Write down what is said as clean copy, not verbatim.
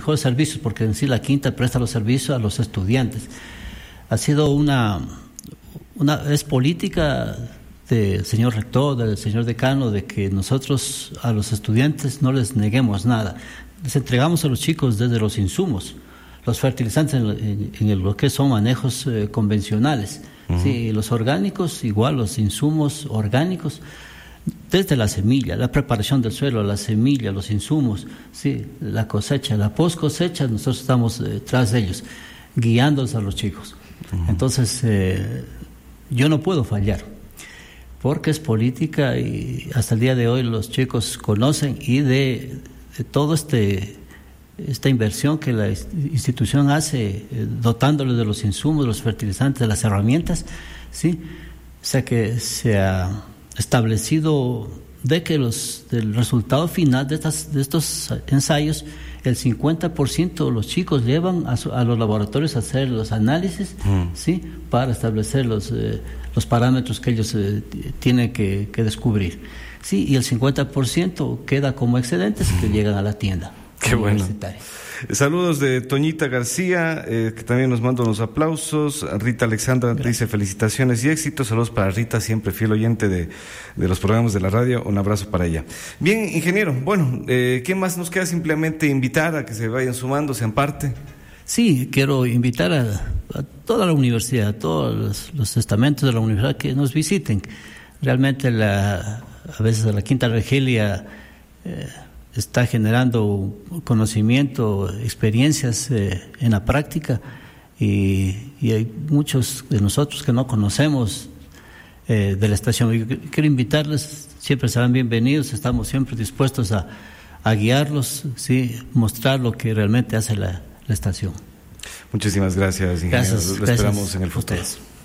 mejores servicios, porque en sí la quinta presta los servicios a los estudiantes. Ha sido es política del señor rector, del señor decano, de que nosotros a los estudiantes no les neguemos nada. Les entregamos a los chicos desde los insumos, los fertilizantes en lo que son manejos convencionales, sí, los orgánicos, igual los insumos orgánicos, desde la semilla, la preparación del suelo, la semilla, los insumos, sí, la cosecha, la post cosecha, nosotros estamos tras de ellos, guiándolos a los chicos. Entonces, yo no puedo fallar, porque es política y hasta el día de hoy los chicos conocen y de todo esta inversión que la institución hace, dotándoles de los insumos, de los fertilizantes, de las herramientas, ¿sí? O sea que se ha establecido de que del resultado final de estos ensayos, el 50% de los chicos llevan a los laboratorios a hacer los análisis, ¿sí? Para establecer los parámetros que ellos tienen que descubrir, ¿sí? Y el 50% queda como excedentes que llegan a la tienda. Qué bueno. Saludos de Toñita García, que también nos manda unos aplausos. Rita Alexandra dice felicitaciones y éxitos. Saludos para Rita, siempre fiel oyente de los programas de la radio. Un abrazo para ella. Bien, ingeniero, bueno, ¿qué más nos queda? Simplemente invitar a que se vayan sumando, sean parte. Sí, quiero invitar a toda la universidad, a todos los estamentos de la universidad que nos visiten. Realmente a veces la Quinta Argelia está generando conocimiento, experiencias en la práctica y hay muchos de nosotros que no conocemos de la estación. Yo quiero invitarles, siempre serán bienvenidos, estamos siempre dispuestos a guiarlos, ¿sí? Mostrar lo que realmente hace la estación. Muchísimas gracias, ingeniero. Gracias, lo esperamos en el futuro. Ustedes.